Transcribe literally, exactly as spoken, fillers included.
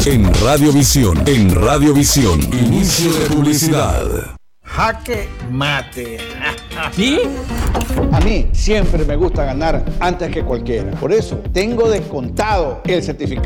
En Radiovisión, en Radiovisión, inicio de publicidad. Jaque mate. ¿Sí? A mí siempre me gusta ganar antes que cualquiera. Por eso tengo descontado el certificado